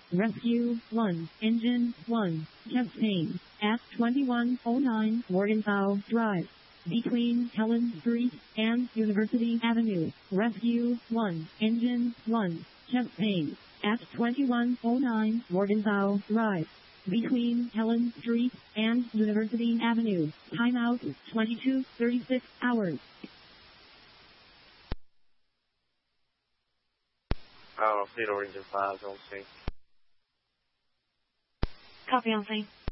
Rescue 1, Engine 1, chest pain, at 2109 Morgenthau Drive, between Helen Street and University Avenue. Rescue 1, Engine 1, chest pain, at 2109 Morgenthau Drive, between Helen Street and University Avenue. Timeout 22:36 hours. Theodore Engine 5 on scene. Copy on scene.